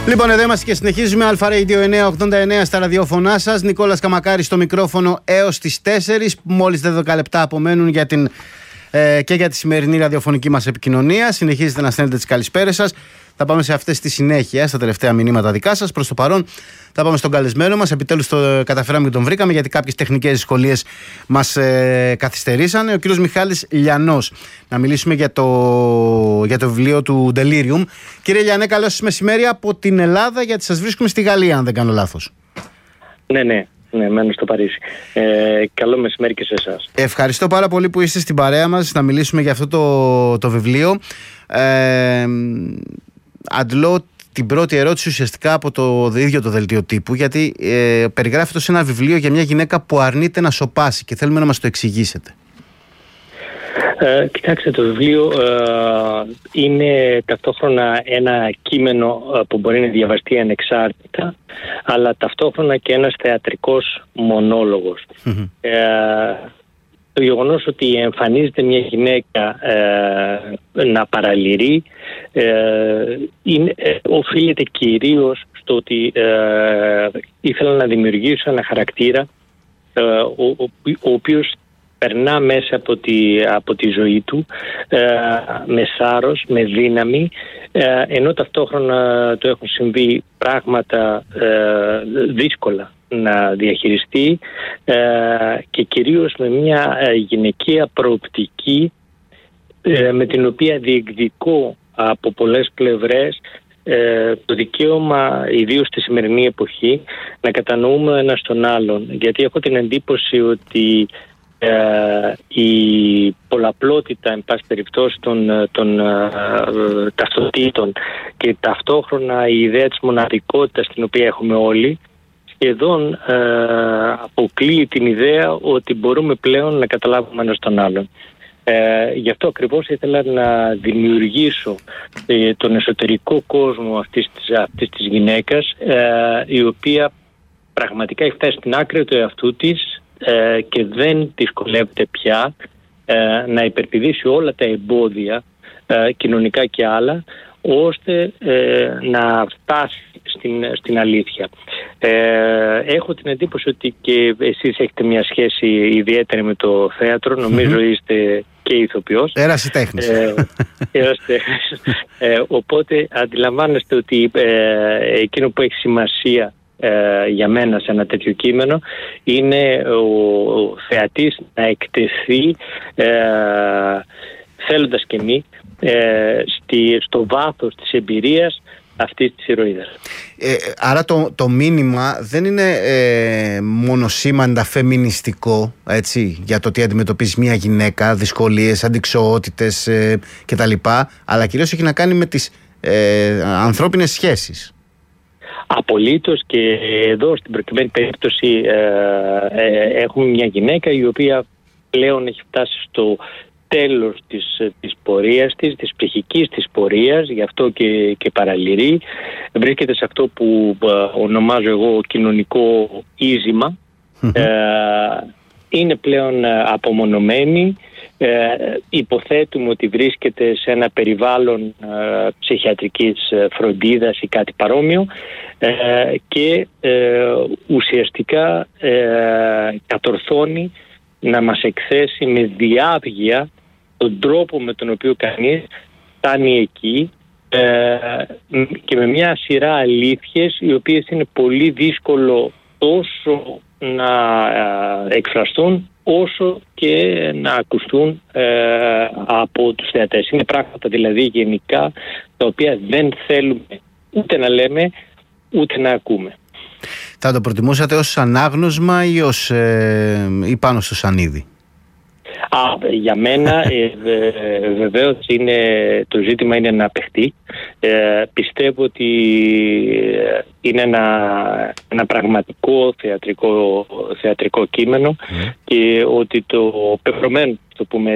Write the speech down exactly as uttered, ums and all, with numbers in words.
Λοιπόν, εδώ είμαστε και συνεχίζουμε. Αλφα Radio εννιακόσια ογδόντα εννέα στα ραδιόφωνά σας. Νικόλας Καμακάρης στο μικρόφωνο έως τις τέσσερις. Μόλις δέκα λεπτά απομένουν για την, ε, και για τη σημερινή ραδιοφωνική μας επικοινωνία. Συνεχίζετε να στέλνετε τις καλησπέρες σας. Θα πάμε σε αυτές στη συνέχεια, στα τελευταία μηνύματα δικά σας. Προς το παρόν, θα πάμε στον καλεσμένο μας. Επιτέλους το καταφέραμε και τον βρήκαμε, γιατί κάποιες τεχνικές δυσκολίες μας ε, καθυστερήσανε. Ο κύριος Μιχάλης Λιανός. Να μιλήσουμε για το, για το βιβλίο του Delirium. Κύριε Λιανέ, καλώς σας μεσημέρι από την Ελλάδα, γιατί σας βρίσκουμε στη Γαλλία, αν δεν κάνω λάθος. Ναι, ναι. Ναι, μένω στο Παρίσι. Ε, καλό μεσημέρι και σε εσάς. Ευχαριστώ πάρα πολύ που είστε στην παρέα μας να μιλήσουμε για αυτό το, το βιβλίο. Ε, αντλώ την πρώτη ερώτηση ουσιαστικά από το ίδιο το δελτίο τύπου, γιατί ε, περιγράφεται σε ένα βιβλίο για μια γυναίκα που αρνείται να σωπάσει και θέλουμε να μας το εξηγήσετε. Ε, κοιτάξτε, το βιβλίο ε, είναι ταυτόχρονα ένα κείμενο ε, που μπορεί να διαβαστεί ανεξάρτητα, αλλά ταυτόχρονα και ένας θεατρικός μονόλογος. Mm-hmm. Ε, το γεγονός ότι εμφανίζεται μια γυναίκα ε, να παραλυρεί ε, είναι, ε, οφείλεται κυρίως στο ότι ε, ήθελα να δημιουργήσω ένα χαρακτήρα ε, ο, ο, ο οποίος περνά μέσα από τη, από τη ζωή του ε, με θάρρος, με δύναμη, ε, ενώ ταυτόχρονα του έχουν συμβεί πράγματα ε, δύσκολα να διαχειριστεί ε, και κυρίως με μια ε, γυναικεία προοπτική ε, με την οποία διεκδικώ από πολλές πλευρές ε, το δικαίωμα, ιδίως στη σημερινή εποχή, να κατανοούμε ένας τον άλλον, γιατί έχω την εντύπωση ότι Uh, η πολλαπλότητα, εν πάση περιπτώσει, των, των uh, ταυτοτήτων και ταυτόχρονα η ιδέα της μοναδικότητας την οποία έχουμε όλοι σχεδόν uh, αποκλείει την ιδέα ότι μπορούμε πλέον να καταλάβουμε ένας τον άλλον. Uh, γι' αυτό ακριβώς ήθελα να δημιουργήσω uh, τον εσωτερικό κόσμο αυτής της, αυτής της γυναίκας, uh, η οποία πραγματικά έχει φτάσει στην άκρη του εαυτού της και δεν δυσκολεύεται πια ε, να υπερπηδήσει όλα τα εμπόδια ε, κοινωνικά και άλλα, ώστε ε, να φτάσει στην, στην αλήθεια. Ε, έχω την εντύπωση ότι και εσείς έχετε μια σχέση ιδιαίτερη με το θέατρο. Νομίζω mm-hmm. είστε και ηθοποιός. Ερασιτέχνης. Ε, ερασιτέχνης. ε, οπότε αντιλαμβάνεστε ότι ε, εκείνο που έχει σημασία Ε, για μένα σε ένα τέτοιο κείμενο είναι ο, ο θεατής να εκτεθεί ε, θέλοντας και μη ε, στη, στο βάθος της εμπειρίας αυτής της ηρωίδας. Ε, άρα το, το μήνυμα δεν είναι ε, μονοσήμαντα φεμινιστικό, έτσι, για το τι αντιμετωπίζει μια γυναίκα, δυσκολίες, αντιξοότητες ε, κτλ., αλλά κυρίως έχει να κάνει με τις ε, ανθρώπινες σχέσεις. Απολύτως, και εδώ στην προκειμένη περίπτωση ε, ε, έχουμε μια γυναίκα η οποία πλέον έχει φτάσει στο τέλος της, της πορείας της, της ψυχικής της πορείας, γι' αυτό και, και παραλυρεί. Βρίσκεται σε αυτό που ε, ονομάζω εγώ κοινωνικό ίζημα. Ε, είναι πλέον απομονωμένη. Ε, υποθέτουμε ότι βρίσκεται σε ένα περιβάλλον ε, ψυχιατρικής φροντίδας ή κάτι παρόμοιο ε, και ε, ουσιαστικά ε, κατορθώνει να μας εκθέσει με διάβγεια τον τρόπο με τον οποίο κανείς φτάνει εκεί ε, και με μια σειρά αλήθειες οι οποίες είναι πολύ δύσκολο τόσο να ε, εκφραστούν όσο και να ακουστούν ε, από τους θεατές. Είναι πράγματα δηλαδή γενικά τα οποία δεν θέλουμε ούτε να λέμε ούτε να ακούμε. Θα το προτιμούσατε ως ανάγνωσμα ή, ως, ε, ή πάνω στο σανίδι? Α, για μένα ε, ε, βεβαίως είναι, το ζήτημα είναι να παιχτεί. Ε, πιστεύω ότι είναι ένα, ένα πραγματικό θεατρικό, θεατρικό κείμενο mm. και ότι το πεπρωμένο, το πούμε